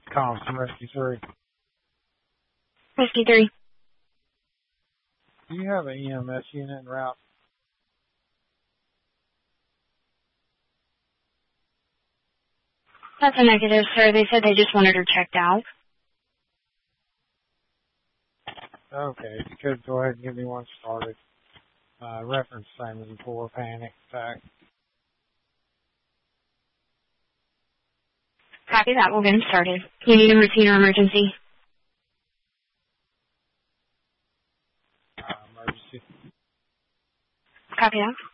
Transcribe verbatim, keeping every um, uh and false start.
Calls from Rescue three. Rescue three. Do you have an E M S unit en route? That's a negative, sir. They said they just wanted her checked out. Okay, if you could go ahead and give me one started. Uh, reference same as before, panic attack. Copy that. We'll get him started. You need a routine or emergency? Uh, emergency. Copy that.